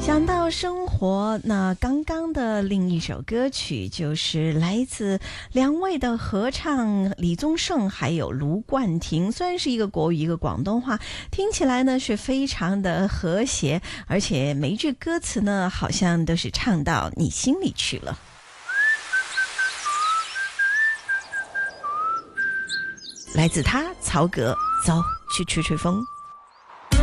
想到生活，那刚刚的另一首歌曲就是来自两位的合唱，李宗盛还有卢冠廷，虽然是一个国语一个广东话，听起来呢是非常的和谐，而且每一句歌词呢好像都是唱到你心里去了。来自他曹格，走去吹吹风。